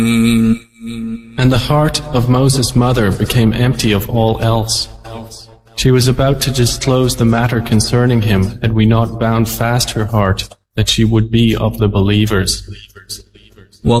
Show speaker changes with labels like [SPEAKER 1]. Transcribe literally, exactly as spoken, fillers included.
[SPEAKER 1] And the heart of Moses' mother became empty of all else. She was about to disclose the matter concerning him, had we not bound fast her heart, that she would be of the believers.